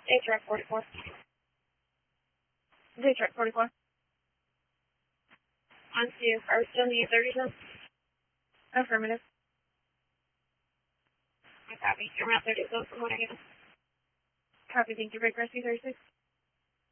J-Track 44. J-Track 44. On to you. Are we still need 30 cents? Affirmative. I copy. Around 30 cents from what I get. Copy. Thank you. Break rescue 36.